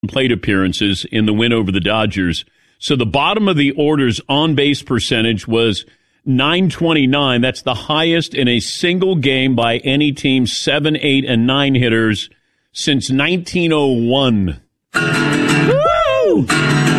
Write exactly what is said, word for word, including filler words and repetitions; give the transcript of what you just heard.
plate appearances in the win over the Dodgers. So the bottom of the order's on-base percentage was nine twenty-nine. That's the highest in a single game by any team, seven, eight, and nine hitters since nineteen oh one. Woo!